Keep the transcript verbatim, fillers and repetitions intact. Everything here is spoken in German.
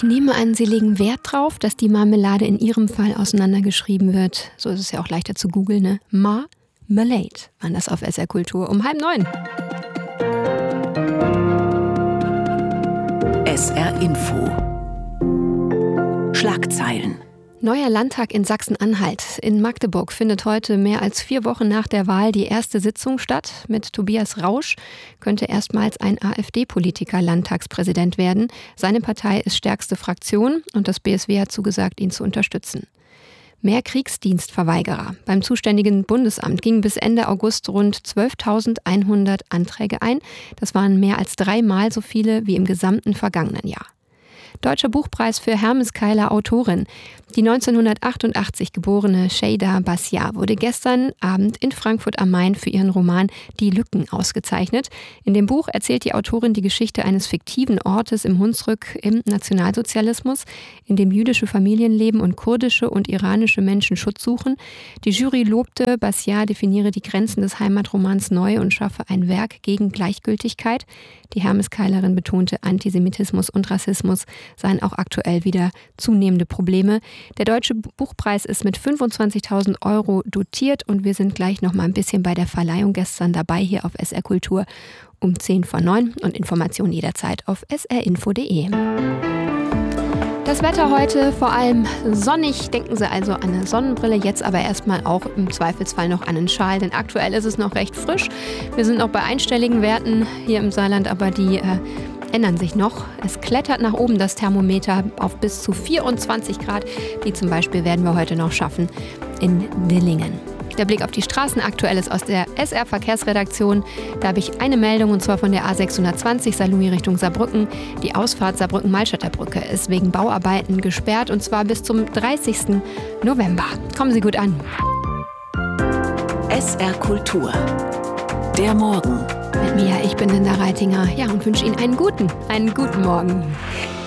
Ich nehme an, Sie legen Wert drauf, dass die Marmelade in Ihrem Fall auseinandergeschrieben wird. So ist es ja auch leichter zu googeln, ne? Marmalade waren das auf S R Kultur um halb neun. S R Info. Schlagzeilen. Neuer Landtag in Sachsen-Anhalt. In Magdeburg findet heute mehr als vier Wochen nach der Wahl die erste Sitzung statt. Mit Tobias Rausch könnte erstmals ein AfD-Politiker Landtagspräsident werden. Seine Partei ist stärkste Fraktion und das B S W hat zugesagt, ihn zu unterstützen. Mehr Kriegsdienstverweigerer. Beim zuständigen Bundesamt gingen bis Ende August rund zwölftausendeinhundert Anträge ein. Das waren mehr als dreimal so viele wie im gesamten vergangenen Jahr. Deutscher Buchpreis für Hermes Keiler Autorin. Die neunzehnhundertachtundachtzig geborene Şeyda Basyar wurde gestern Abend in Frankfurt am Main für ihren Roman Die Lücken ausgezeichnet. In dem Buch erzählt die Autorin die Geschichte eines fiktiven Ortes im Hunsrück im Nationalsozialismus, in dem jüdische Familien leben und kurdische und iranische Menschen Schutz suchen. Die Jury lobte, Basyar definiere die Grenzen des Heimatromans neu und schaffe ein Werk gegen Gleichgültigkeit. Die Hermes-Keilerin betonte, Antisemitismus und Rassismus seien auch aktuell wieder zunehmende Probleme. Der Deutsche Buchpreis ist mit fünfundzwanzigtausend Euro dotiert und wir sind gleich noch mal ein bisschen bei der Verleihung gestern dabei hier auf S R Kultur um zehn vor neun und Informationen jederzeit auf s r info punkt d e. Das Wetter heute vor allem sonnig, denken Sie also an eine Sonnenbrille, jetzt aber erstmal auch im Zweifelsfall noch an einen Schal, denn aktuell ist es noch recht frisch. Wir sind noch bei einstelligen Werten hier im Saarland, aber die äh, ändern sich noch. Es klettert nach oben das Thermometer auf bis zu vierundzwanzig Grad. Die zum Beispiel werden wir heute noch schaffen in Dillingen. Der Blick auf die Straßen aktuell ist aus der S R-Verkehrsredaktion. Da habe ich eine Meldung und zwar von der A sechshundertzwanzig Saarlouis Richtung Saarbrücken. Die Ausfahrt Saarbrücken-Malstädter Brücke ist wegen Bauarbeiten gesperrt und zwar bis zum dreißigsten November. Kommen Sie gut an. S R Kultur. Der Morgen. Mit mir, ich bin Linda Reitinger. Ja, und wünsche Ihnen einen guten, einen guten Morgen.